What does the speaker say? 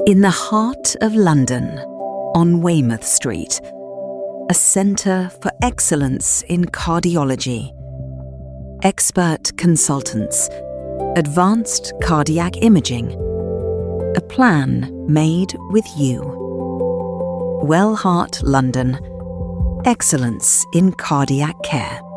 In the heart of London, on Weymouth Street, a centre for excellence in cardiology. Expert consultants, advanced cardiac imaging, a plan made with you. Wellheart London, excellence in cardiac care.